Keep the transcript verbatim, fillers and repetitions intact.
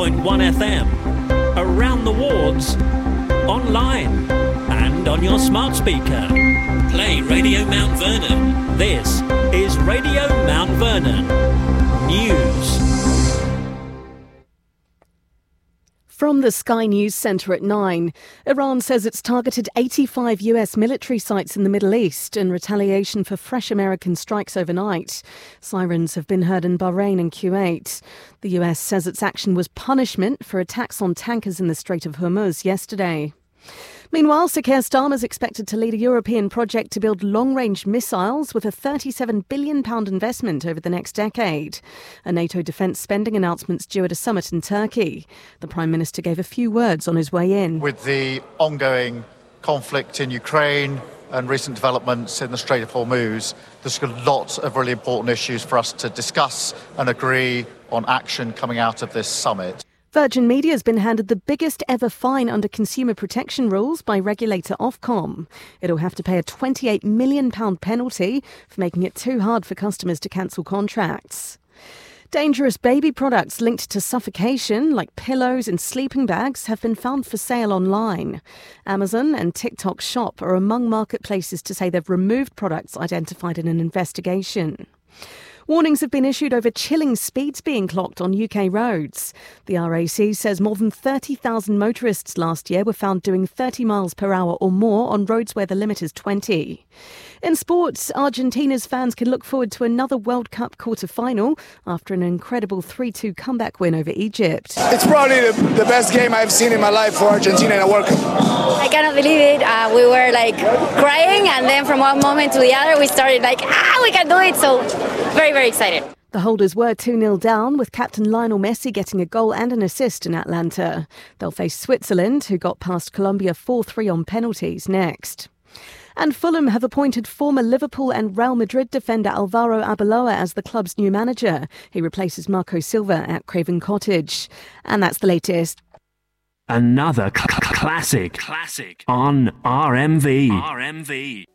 point one F M, around the wards, online, and on your smart speaker. Play Radio Mount Vernon. This is Radio Mount Vernon News. From the Sky News Centre at nine, Iran says it's targeted eighty-five U S military sites in the Middle East in retaliation for fresh American strikes overnight. Sirens have been heard in Bahrain and Kuwait. The U S says its action was punishment for attacks on tankers in the Strait of Hormuz yesterday. Meanwhile, Sir Keir Starmer is expected to lead a European project to build long-range missiles with a thirty-seven billion pounds investment over the next decade. A NATO defence spending announcement's due at a summit in Turkey. The Prime Minister gave a few words on his way in. With the ongoing conflict in Ukraine and recent developments in the Strait of Hormuz, there's a lot of really important issues for us to discuss and agree on action coming out of this summit. Virgin Media has been handed the biggest ever fine under consumer protection rules by regulator Ofcom. It'll have to pay a twenty-eight million pounds penalty for making it too hard for customers to cancel contracts. Dangerous baby products linked to suffocation, like pillows and sleeping bags, have been found for sale online. Amazon and TikTok Shop are among marketplaces to say they've removed products identified in an investigation. Warnings have been issued over chilling speeds being clocked on U K roads. The R A C says more than thirty thousand motorists last year were found doing thirty miles per hour or more on roads where the limit is twenty. In sports, Argentina's fans can look forward to another World Cup quarter-final after an incredible three two comeback win over Egypt. It's probably the, the best game I've seen in my life for Argentina in a World Cup. I cannot believe it. Uh, we were like crying, and then from one moment to the other we started like, ah, we can do it. So very, very excited. The holders were two nil down, with captain Lionel Messi getting a goal and an assist in Atlanta. They'll face Switzerland, who got past Colombia four three on penalties, next. And Fulham have appointed former Liverpool and Real Madrid defender Alvaro Arbeloa as the club's new manager. He replaces Marco Silva at Craven Cottage. And that's the latest. Another cl- classic, classic on R M V. R M V.